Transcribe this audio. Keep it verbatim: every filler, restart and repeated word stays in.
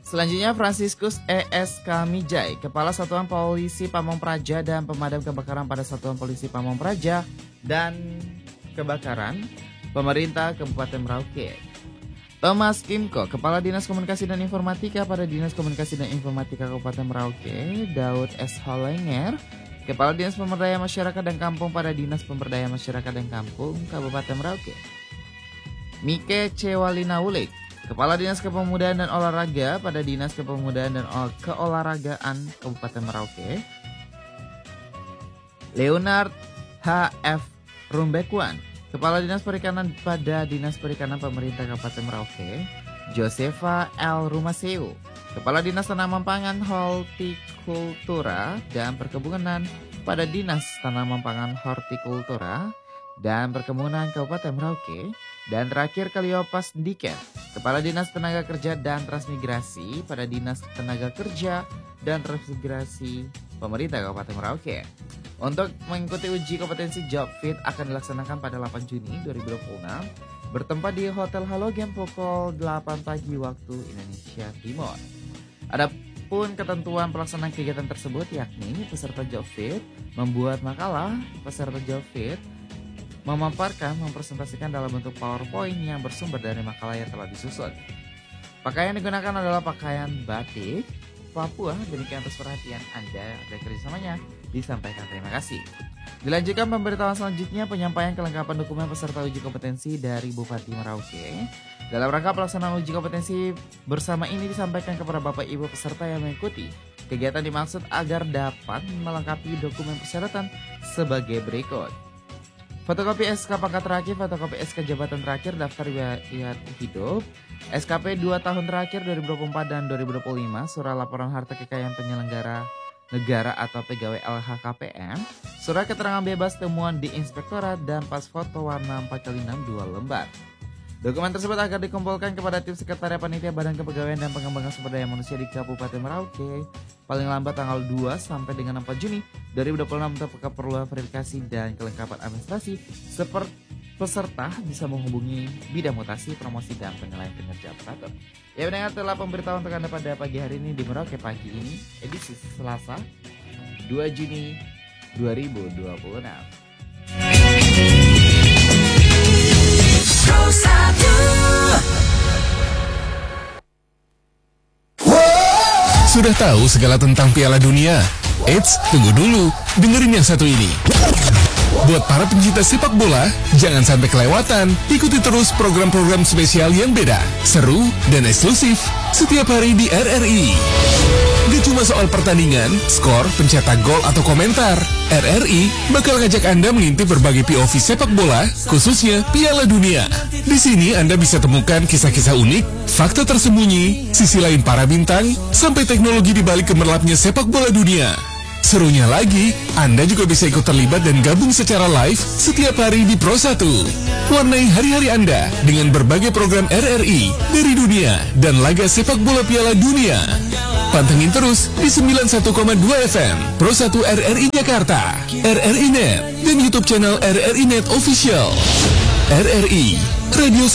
Selanjutnya Franciscus E S Kamijai, Kepala Satuan Polisi Pamong Praja dan Pemadam Kebakaran pada Satuan Polisi Pamong Praja dan Kebakaran Pemerintah Kabupaten Merauke. Thomas Kimko, Kepala Dinas Komunikasi dan Informatika pada Dinas Komunikasi dan Informatika Kabupaten Merauke. Daud S. Holenger, Kepala Dinas Pemberdayaan Masyarakat dan Kampung pada Dinas Pemberdayaan Masyarakat dan Kampung Kabupaten Merauke. Mike Cewalina Wulik, Kepala Dinas Kepemudaan dan Olahraga pada Dinas Kepemudaan dan Keolahragaan Kabupaten Merauke. Leonard H F Rumbekuan, Kepala Dinas Perikanan pada Dinas Perikanan Pemerintah Kabupaten Merauke. Josefa L. Rumaseu, Kepala Dinas Tanaman Pangan, Hortikultura dan Perkebunan pada Dinas Tanaman Pangan, Hortikultura dan Perkebunan Kabupaten Merauke. Dan terakhir Kaliopas Diken, Kepala Dinas Tenaga Kerja dan Transmigrasi pada Dinas Tenaga Kerja dan Transmigrasi Pemerintah Kabupaten Merauke. Untuk mengikuti uji kompetensi JobFit akan dilaksanakan pada delapan Juni dua ribu dua puluh enam bertempat di Hotel Halogen pukul delapan pagi waktu Indonesia Timur. Adapun ketentuan pelaksanaan kegiatan tersebut yakni peserta JobFit membuat makalah, peserta JobFit memaparkan, mempresentasikan dalam bentuk PowerPoint yang bersumber dari makalah yang telah disusun. Pakaian yang digunakan adalah pakaian batik Papua. Demikian atas perhatian Anda dan kerjasamanya. Disampaikan terima kasih. Dilanjutkan pemberitahuan selanjutnya, penyampaian kelengkapan dokumen peserta uji kompetensi dari Bupati Merauke. Dalam rangka pelaksanaan uji kompetensi bersama ini disampaikan kepada Bapak Ibu peserta yang mengikuti kegiatan dimaksud agar dapat melengkapi dokumen persyaratan sebagai berikut. Fotokopi S K pangkat terakhir, fotokopi S K jabatan terakhir, daftar riwayat hidup, S K P dua tahun terakhir dua ribu dua puluh empat dan dua ribu dua puluh lima, surat laporan harta kekayaan penyelenggara negara atau pegawai L H K P N, surat keterangan bebas temuan di inspektorat, dan pas foto warna empat kali enam dua lembar. Dokumen tersebut akan dikumpulkan kepada tim sekretariat panitia Badan Kepegawaian dan Pengembangan Sumber Daya Manusia di Kabupaten Merauke paling lambat tanggal dua sampai dengan empat Juni dua ribu dua puluh enam untuk keperluan verifikasi dan kelengkapan administrasi. Seperti peserta bisa menghubungi bidang mutasi, promosi, dan penilaian kinerja operator. Ya, mendengar telah pemberitahuan untuk Anda pada pagi hari ini di Merauke pagi ini, edisi Selasa dua Juni dua ribu dua puluh enam. Sudah tahu segala tentang Piala Dunia? Eits, tunggu dulu, dengerin yang satu ini. Buat para pencinta sepak bola, jangan sampai kelewatan. Ikuti terus program-program spesial yang beda, seru, dan eksklusif setiap hari di R R I. Gak cuma soal pertandingan, skor, pencetak gol, atau komentar. R R I bakal ngajak Anda mengintip berbagai P O V sepak bola, khususnya Piala Dunia. Di sini Anda bisa temukan kisah-kisah unik, fakta tersembunyi, sisi lain para bintang, sampai teknologi di balik gemerlapnya sepak bola dunia. Serunya lagi, Anda juga bisa ikut terlibat dan gabung secara live setiap hari di Pro satu. Warnai hari-hari Anda dengan berbagai program R R I dari dunia dan laga sepak bola Piala Dunia. Pantengin terus di sembilan puluh satu koma dua F M Pro satu R R I Jakarta, R R I Net, dan YouTube channel R R I Net Official. R R I, Radio